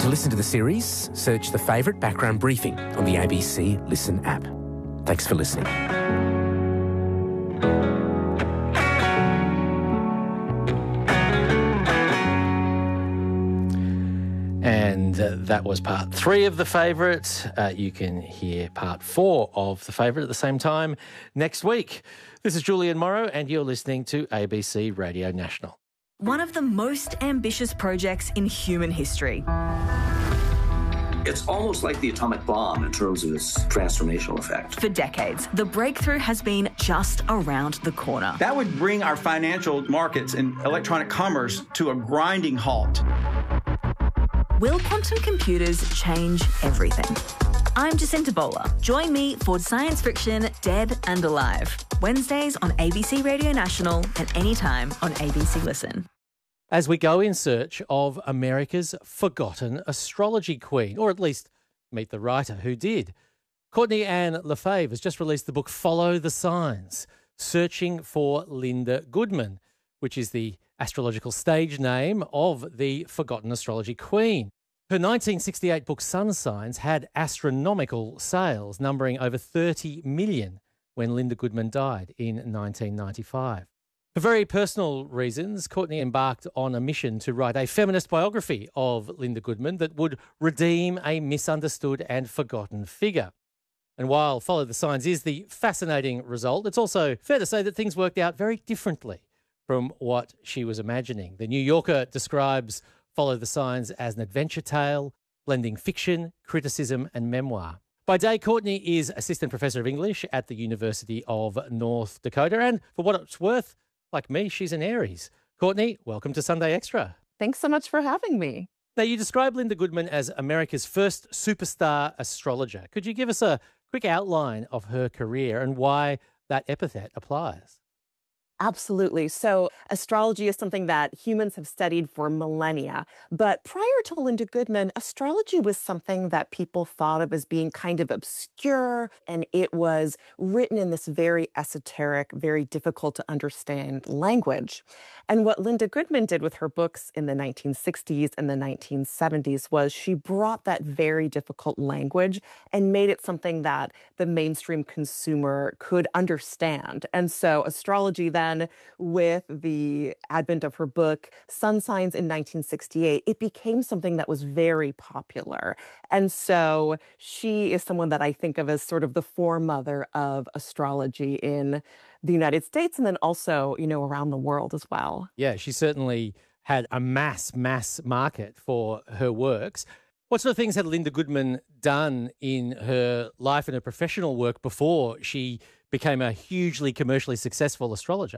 To listen to the series, search The Favourite Background Briefing on the ABC Listen app. Thanks for listening. And that was part 3 of The Favourite. You can hear part 4 of The Favourite at the same time next week. This is Julian Morrow, and you're listening to ABC Radio National. One of the most ambitious projects in human history. It's almost like the atomic bomb in terms of its transformational effect. For decades, the breakthrough has been just around the corner. That would bring our financial markets and electronic commerce to a grinding halt. Will quantum computers change everything? I'm Jacinta Bowler. Join me for Science Friction Dead and Alive. Wednesdays on ABC Radio National and anytime on ABC Listen. As we go in search of America's forgotten astrology queen, or at least meet the writer who did. Courtney Ann Lefebvre has just released the book Follow the Signs, Searching for Linda Goodman, which is the astrological stage name of the forgotten astrology queen. Her 1968 book Sun Signs had astronomical sales, numbering over 30 million when Linda Goodman died in 1995. For very personal reasons, Courtney embarked on a mission to write a feminist biography of Linda Goodman that would redeem a misunderstood and forgotten figure. And while Follow the Signs is the fascinating result, it's also fair to say that things worked out very differently from what she was imagining. The New Yorker describes Follow the Signs as an adventure tale, blending fiction, criticism and memoir. By day, Courtney is Assistant Professor of English at the University of North Dakota, and for what it's worth, like me, she's an Aries. Courtney, welcome to Sunday Extra. Thanks so much for having me. Now, you describe Linda Goodman as America's first superstar astrologer. Could you give us a quick outline of her career and why that epithet applies? Absolutely. So astrology is something that humans have studied for millennia. But prior to Linda Goodman, astrology was something that people thought of as being kind of obscure, and it was written in this very esoteric, very difficult to understand language. And what Linda Goodman did with her books in the 1960s and the 1970s was she brought that very difficult language and made it something that the mainstream consumer could understand. And so astrology then, with the advent of her book, Sun Signs in 1968, it became something that was very popular. And so she is someone that I think of as sort of the foremother of astrology in the United States and then also, around the world as well. Yeah, she certainly had a mass market for her works. What sort of things had Linda Goodman done in her life and her professional work before she became a hugely commercially successful astrologer?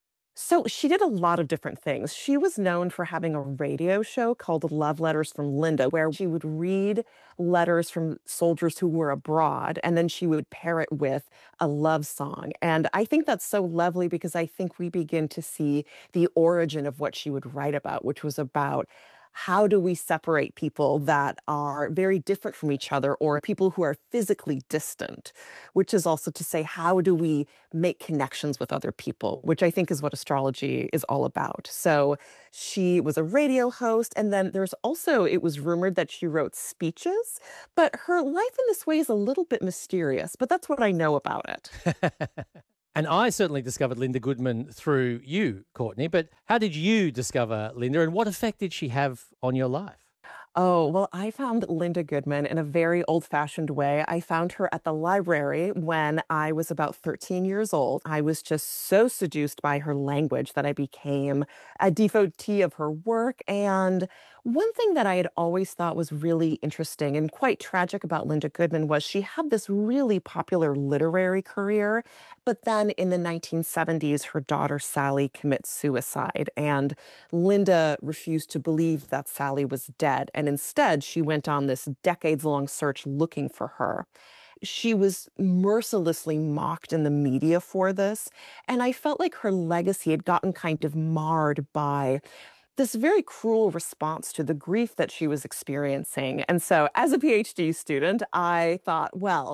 So she did a lot of different things. She was known for having a radio show called Love Letters from Linda, where she would read letters from soldiers who were abroad, and then she would pair it with a love song. And I think that's so lovely because I think we begin to see the origin of what she would write about, which was about how do we separate people that are very different from each other or people who are physically distant, which is also to say, how do we make connections with other people, which I think is what astrology is all about. So she was a radio host. And then it was rumored that she wrote speeches, but her life in this way is a little bit mysterious, but that's what I know about it. And I certainly discovered Linda Goodman through you, Courtney. But how did you discover Linda and what effect did she have on your life? Oh, well, I found Linda Goodman in a very old-fashioned way. I found her at the library when I was about 13 years old. I was just so seduced by her language that I became a devotee of her work. And one thing that I had always thought was really interesting and quite tragic about Linda Goodman was she had this really popular literary career, but then in the 1970s, her daughter Sally commits suicide, and Linda refused to believe that Sally was dead, and instead she went on this decades-long search looking for her. She was mercilessly mocked in the media for this, and I felt like her legacy had gotten kind of marred by this very cruel response to the grief that she was experiencing. And so as a PhD student, I thought, well,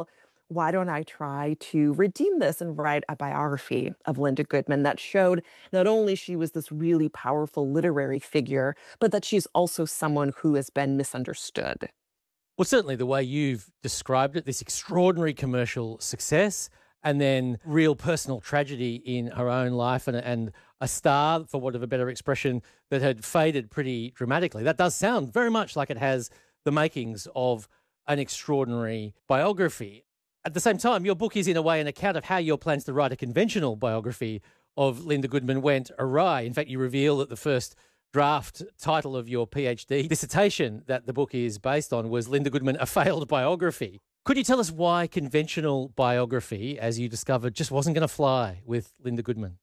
why don't I try to redeem this and write a biography of Linda Goodman that showed not only she was this really powerful literary figure, but that she's also someone who has been misunderstood. Well, certainly the way you've described it, this extraordinary commercial success and then real personal tragedy in her own life and a star, for want of a better expression, that had faded pretty dramatically. That does sound very much like it has the makings of an extraordinary biography. At the same time, your book is in a way an account of how your plans to write a conventional biography of Linda Goodman went awry. In fact, you reveal that the first draft title of your PhD dissertation that the book is based on was Linda Goodman, A Failed Biography. Could you tell us why conventional biography, as you discovered, just wasn't going to fly with Linda Goodman?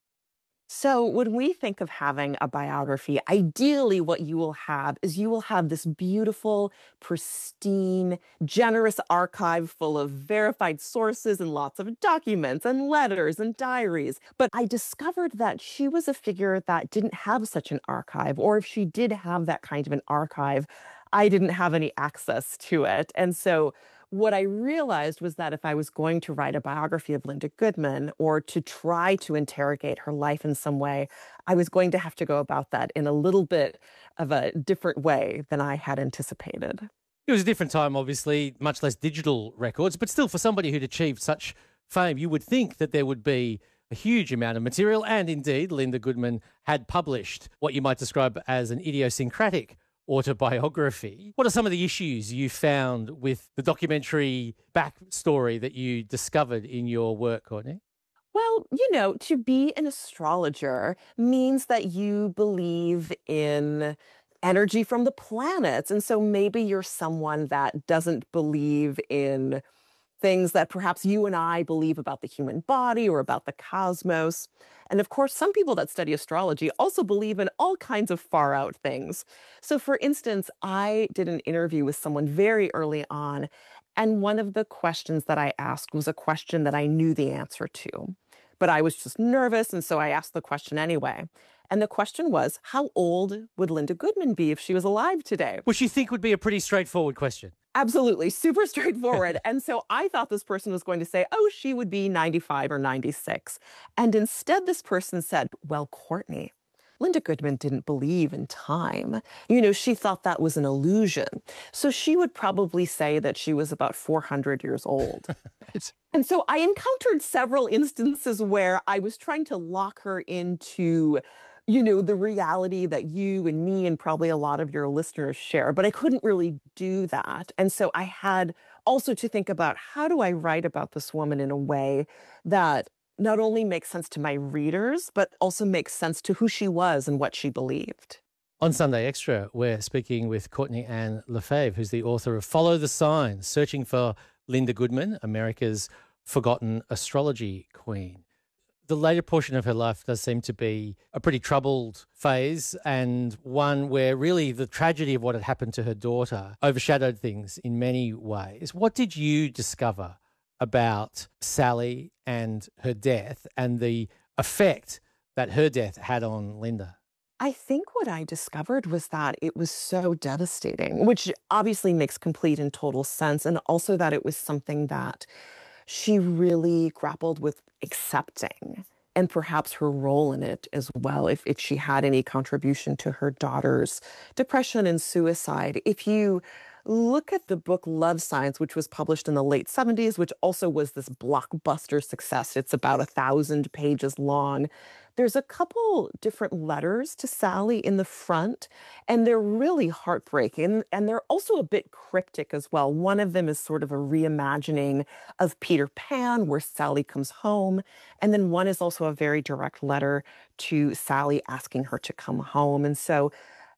So when we think of having a biography, ideally what you will have is you will have this beautiful, pristine, generous archive full of verified sources and lots of documents and letters and diaries. But I discovered that she was a figure that didn't have such an archive, or if she did have that kind of an archive, I didn't have any access to it. And so what I realized was that if I was going to write a biography of Linda Goodman or to try to interrogate her life in some way, I was going to have to go about that in a little bit of a different way than I had anticipated. It was a different time, obviously, much less digital records, but still for somebody who'd achieved such fame, you would think that there would be a huge amount of material. And indeed, Linda Goodman had published what you might describe as an idiosyncratic autobiography. What are some of the issues you found with the documentary backstory that you discovered in your work, Courtney? Well, to be an astrologer means that you believe in energy from the planets. And so maybe you're someone that doesn't believe in things that perhaps you and I believe about the human body or about the cosmos. And of course, some people that study astrology also believe in all kinds of far out things. So for instance, I did an interview with someone very early on, and one of the questions that I asked was a question that I knew the answer to, but I was just nervous, and so I asked the question anyway. And the question was, how old would Linda Goodman be if she was alive today? Which you think would be a pretty straightforward question. Absolutely. Super straightforward. And so I thought this person was going to say, oh, she would be 95 or 96. And instead, this person said, well, Courtney, Linda Goodman didn't believe in time. She thought that was an illusion. So she would probably say that she was about 400 years old. And so I encountered several instances where I was trying to lock her into the reality that you and me and probably a lot of your listeners share, but I couldn't really do that. And so I had also to think about, how do I write about this woman in a way that not only makes sense to my readers, but also makes sense to who she was and what she believed. On Sunday Extra, we're speaking with Courtney Ann Lefebvre, who's the author of Follow the Signs, Searching for Linda Goodman, America's Forgotten Astrology Queen. The later portion of her life does seem to be a pretty troubled phase, and one where really the tragedy of what had happened to her daughter overshadowed things in many ways. What did you discover about Sally and her death and the effect that her death had on Linda? I think what I discovered was that it was so devastating, which obviously makes complete and total sense, and also that it was something that she really grappled with accepting, and perhaps her role in it as well, if she had any contribution to her daughter's depression and suicide. If you look at the book Love Signs, which was published in the late 70s, which also was this blockbuster success, it's about 1,000 pages long. There's a couple different letters to Sally in the front, and they're really heartbreaking, and they're also a bit cryptic as well. One of them is sort of a reimagining of Peter Pan, where Sally comes home, and then one is also a very direct letter to Sally asking her to come home. And so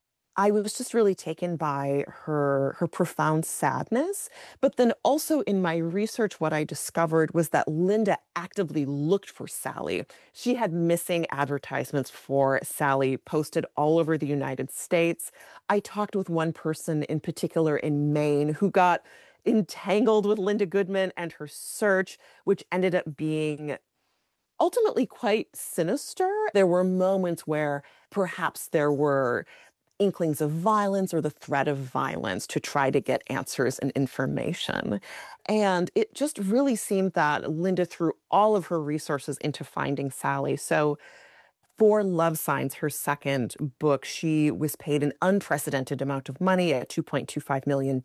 I was just really taken by her profound sadness. But then also in my research, what I discovered was that Linda actively looked for Sally. She had missing advertisements for Sally posted all over the United States. I talked with one person in particular in Maine who got entangled with Linda Goodman and her search, which ended up being ultimately quite sinister. There were moments where perhaps there were inklings of violence or the threat of violence to try to get answers and information. And it just really seemed that Linda threw all of her resources into finding Sally. So for Love Signs, her second book, she was paid an unprecedented amount of money at $2.25 million.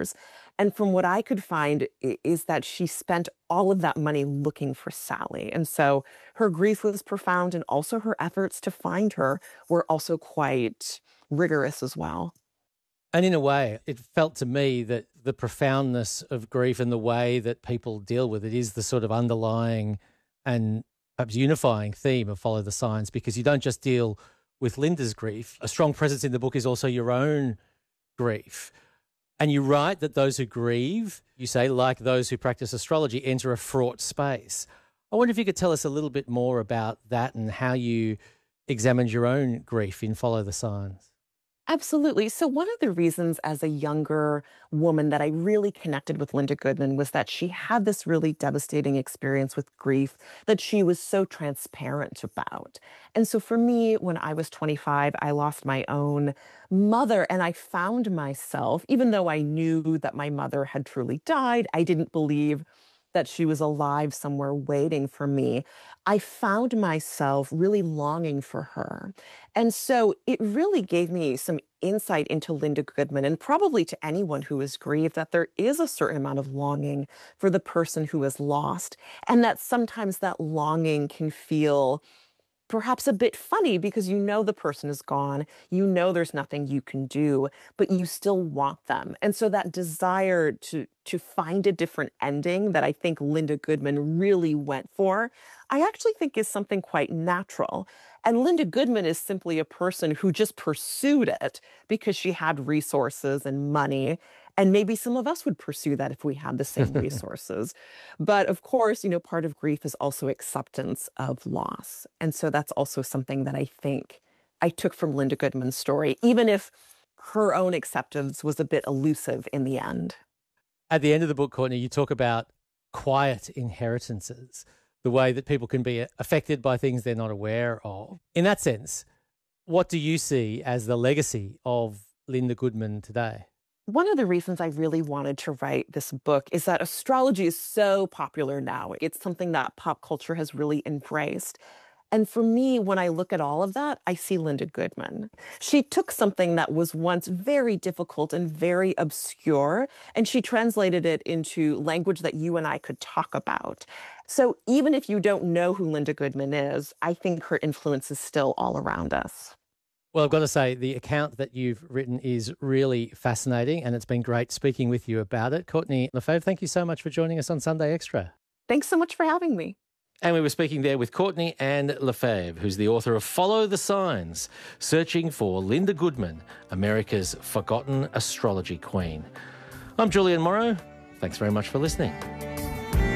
And from what I could find is that she spent all of that money looking for Sally. And so her grief was profound, and also her efforts to find her were also quite rigorous as well. And in a way, it felt to me that the profoundness of grief and the way that people deal with it is the sort of underlying and perhaps unifying theme of Follow the Signs, because you don't just deal with Linda's grief. A strong presence in the book is also your own grief. And you write that those who grieve, you say, like those who practice astrology, enter a fraught space. I wonder if you could tell us a little bit more about that and how you examined your own grief in Follow the Signs. Absolutely. So one of the reasons as a younger woman that I really connected with Linda Goodman was that she had this really devastating experience with grief that she was so transparent about. And so for me, when I was 25, I lost my own mother, and I found myself, even though I knew that my mother had truly died, I didn't believe that she was alive somewhere waiting for me. I found myself really longing for her. And so it really gave me some insight into Linda Goodman, and probably to anyone who is grieved, that there is a certain amount of longing for the person who is lost, and that sometimes that longing can feel perhaps a bit funny because you know the person is gone, you know there's nothing you can do, but you still want them. And so that desire to find a different ending that I think Linda Goodman really went for, I actually think is something quite natural. And Linda Goodman is simply a person who just pursued it because she had resources and money. And maybe some of us would pursue that if we had the same resources. But of course, part of grief is also acceptance of loss. And so that's also something that I think I took from Linda Goodman's story, even if her own acceptance was a bit elusive in the end. At the end of the book, Courtney, you talk about quiet inheritances, the way that people can be affected by things they're not aware of. In that sense, what do you see as the legacy of Linda Goodman today? One of the reasons I really wanted to write this book is that astrology is so popular now. It's something that pop culture has really embraced. And for me, when I look at all of that, I see Linda Goodman. She took something that was once very difficult and very obscure, and she translated it into language that you and I could talk about. So even if you don't know who Linda Goodman is, I think her influence is still all around us. Well, I've got to say, the account that you've written is really fascinating, and it's been great speaking with you about it. Courtney Lefebvre, thank you so much for joining us on Sunday Extra. Thanks so much for having me. And we were speaking there with Courtney Ann Lefebvre, who's the author of Follow the Signs, Searching for Linda Goodman, America's Forgotten Astrology Queen. I'm Julian Morrow. Thanks very much for listening.